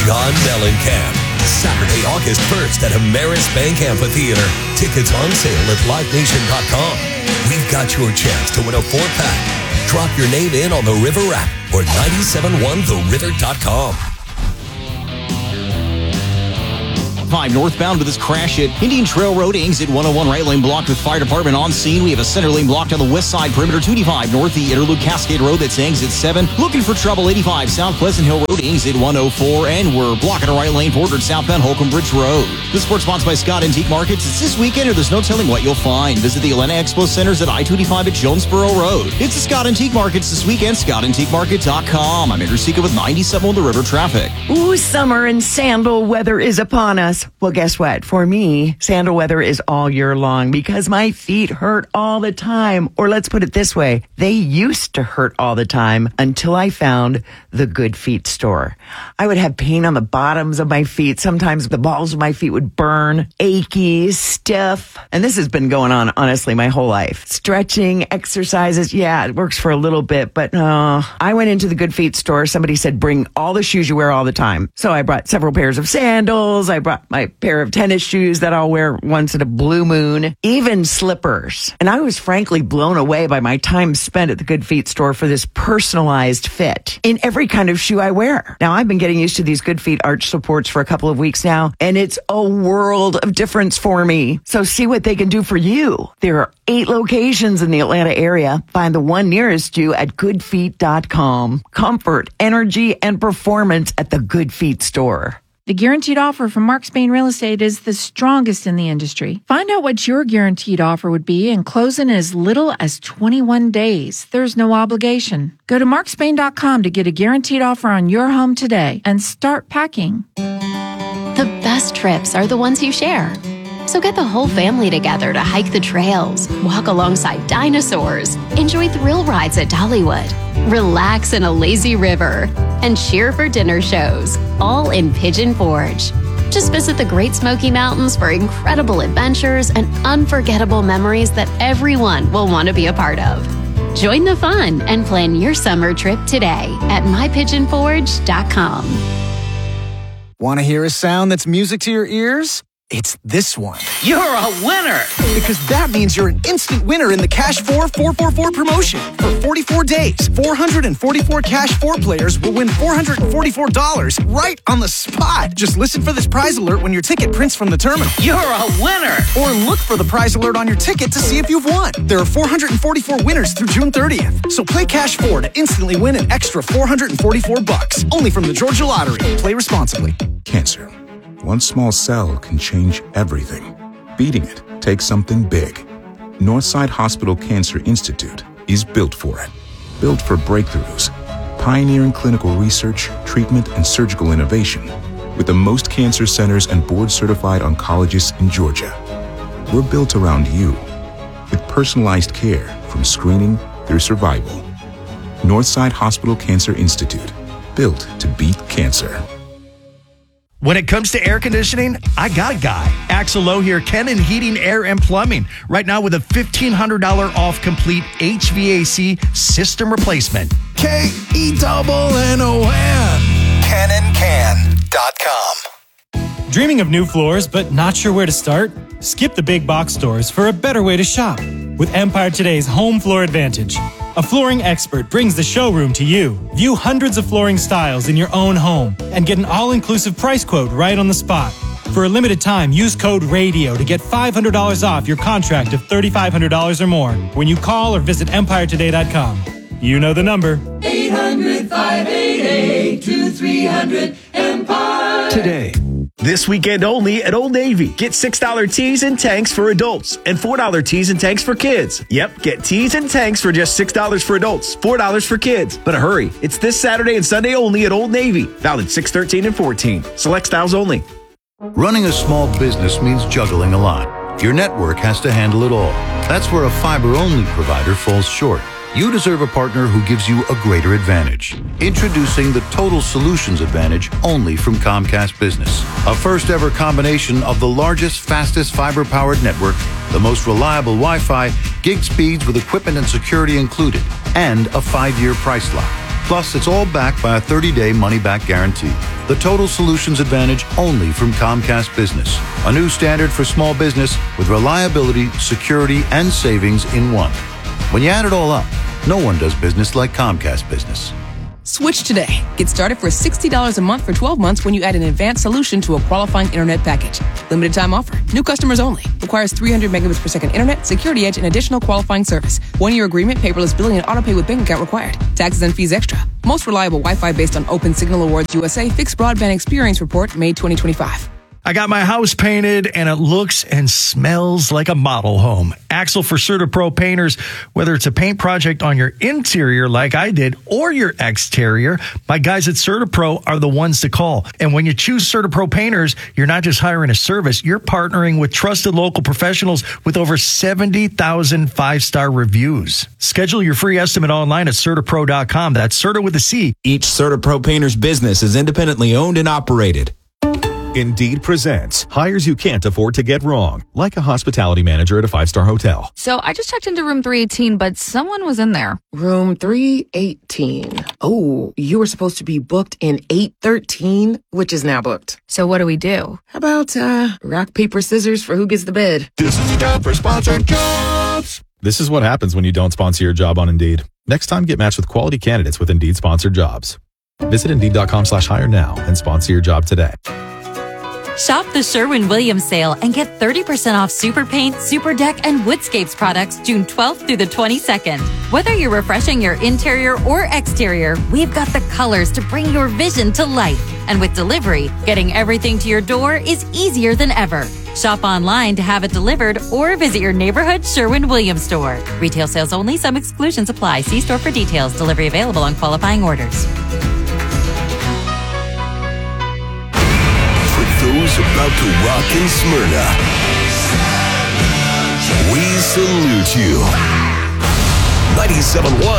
John Mellencamp. Saturday, August 1st at Ameris Bank Amphitheater. Tickets on sale at LiveNation.com. We've got your chance to win a 4-pack. Drop your name in on the River app or 971theriver.com. 5 northbound with this crash at Indian Trail Road, exit 101, right lane blocked with fire department on scene. We have a center lane blocked on the west side perimeter. 285 north, the Interlude Cascade Road, that's exit 7. Looking for trouble, 85 South Pleasant Hill Road, exit 104, and we're blocking a right lane forward southbound Holcomb Bridge Road. This sports sponsored by Scott Antique Markets. It's this weekend, or there's no telling what you'll find. Visit the Atlanta Expo Centers at I-285 at Jonesboro Road. It's the Scott Antique Markets this weekend, ScottAntiqueMarket.com. I'm Andrew Sika with 97 on the river traffic. Ooh, summer and sandal weather is upon us. Well, guess what? For me, sandal weather is all year long because my feet hurt all the time. Or let's put it this way. They used to hurt all the time until I found the Good Feet store. I would have pain on the bottoms of my feet. Sometimes the balls of my feet would burn, achy, stiff. And this has been going on, honestly, my whole life. Stretching, exercises. Yeah, it works for a little bit, but I went into the Good Feet store. Somebody said, bring all the shoes you wear all the time. So I brought several pairs of sandals. I brought my pair of tennis shoes that I'll wear once in a blue moon, even slippers. And I was frankly blown away by my time spent at the Good Feet store for this personalized fit in every kind of shoe I wear. Now, I've been getting used to these Good Feet arch supports for a couple of weeks now, and it's a world of difference for me. So see what they can do for you. There are 8 locations in the Atlanta area. Find the one nearest you at goodfeet.com. Comfort, energy, and performance at the Good Feet store. The guaranteed offer from Mark Spain Real Estate is the strongest in the industry. Find out what your guaranteed offer would be and close in as little as 21 days. There's no obligation. Go to markspain.com to get a guaranteed offer on your home today and start packing. The best trips are the ones you share. So get the whole family together to hike the trails, walk alongside dinosaurs, enjoy thrill rides at Dollywood, relax in a lazy river, and cheer for dinner shows, all in Pigeon Forge. Just visit the Great Smoky Mountains for incredible adventures and unforgettable memories that everyone will want to be a part of. Join the fun and plan your summer trip today at mypigeonforge.com. Want to hear a sound that's music to your ears? It's this one. You're a winner! Because that means you're an instant winner in the Cash 4 444 promotion. For 44 days, 444 Cash 4 players will win $444 right on the spot. Just listen for this prize alert when your ticket prints from the terminal. You're a winner! Or look for the prize alert on your ticket to see if you've won. There are 444 winners through June 30th. So play Cash 4 to instantly win an extra $444. Only from the Georgia Lottery. Play responsibly. Cancer. One small cell can change everything. Beating it takes something big. Northside Hospital Cancer Institute is built for it. Built for breakthroughs, pioneering clinical research, treatment, and surgical innovation with the most cancer centers and board-certified oncologists in Georgia. We're built around you with personalized care from screening through survival. Northside Hospital Cancer Institute, built to beat cancer. When it comes to air conditioning, I got a guy. Axel Lowe here, Kenan Heating, Air, and Plumbing. Right now with a $1,500 off complete HVAC system replacement. KENNON. KenonCan.com. Dreaming of new floors but not sure where to start? Skip the big box stores for a better way to shop with Empire Today's Home Floor Advantage. A flooring expert brings the showroom to you. View hundreds of flooring styles in your own home and get an all-inclusive price quote right on the spot. For a limited time, use code RADIO to get $500 off your contract of $3,500 or more when you call or visit EmpireToday.com. You know the number. 800-588-2300 Today. This weekend only at Old Navy. Get $6 tees and tanks for adults and $4 tees and tanks for kids. Yep, get tees and tanks for just $6 for adults, $4 for kids. But hurry, it's this Saturday and Sunday only at Old Navy. Valid 6/13 and 14. Select styles only. Running a small business means juggling a lot. Your network has to handle it all. That's where a fiber-only provider falls short. You deserve a partner who gives you a greater advantage. Introducing the Total Solutions Advantage only from Comcast Business. A first-ever combination of the largest, fastest fiber-powered network, the most reliable Wi-Fi, gig speeds with equipment and security included, and a 5-year price lock. Plus, it's all backed by a 30-day money-back guarantee. The Total Solutions Advantage only from Comcast Business. A new standard for small business with reliability, security, and savings in one. When you add it all up, no one does business like Comcast Business. Switch today. Get started for $60 a month for 12 months when you add an advanced solution to a qualifying internet package. Limited time offer. New customers only. Requires 300 megabits per second internet, security edge, and additional qualifying service. 1-year agreement, paperless billing, and auto pay with bank account required. Taxes and fees extra. Most reliable Wi-Fi based on Open Signal Awards USA Fixed Broadband Experience Report, May 2025. I got my house painted and it looks and smells like a model home. Axel for CertaPro painters, whether it's a paint project on your interior like I did or your exterior, my guys at CertaPro are the ones to call. And when you choose CertaPro painters, you're not just hiring a service, you're partnering with trusted local professionals with over 70,000 5-star reviews. Schedule your free estimate online at CertaPro.com. That's Certa with a C. Each CertaPro painter's business is independently owned and operated. Indeed presents hires you can't afford to get wrong, like a hospitality manager at a 5-star hotel. So I just checked into room 318, but someone was in there. Room 318. Oh, you were supposed to be booked in 813, which is now booked. So what do we do? How about rock, paper, scissors for who gets the bid? This is time for sponsored jobs. This is what happens when you don't sponsor your job on Indeed. Next time, get matched with quality candidates with Indeed sponsored jobs. Visit Indeed.com/hire now and sponsor your job today. Shop the Sherwin-Williams sale and get 30% off Super Paint, Super Deck, and Woodscapes products June 12th through the 22nd. Whether you're refreshing your interior or exterior, we've got the colors to bring your vision to life. And with delivery, getting everything to your door is easier than ever. Shop online to have it delivered or visit your neighborhood Sherwin-Williams store. Retail sales only. Some exclusions apply. See store for details. Delivery available on qualifying orders. Those about to rock in Smyrna, we salute you. 97.1